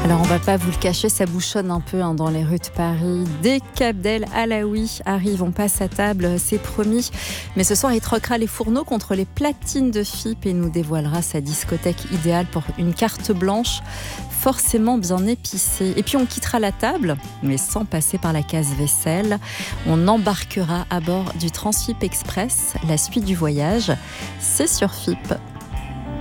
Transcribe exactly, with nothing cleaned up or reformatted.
Alors on va pas vous le cacher, ça bouchonne un peu hein, dans les rues de Paris. Dès qu'Abdel Alaoui arrive, on passe à table, c'est promis. Mais ce soir, il troquera les fourneaux contre les platines de F I P et nous dévoilera sa discothèque idéale pour une carte blanche forcément bien épicée. Et puis on quittera la table, mais sans passer par la case vaisselle. On embarquera à bord du Transfip Express. La suite du voyage, c'est sur F I P.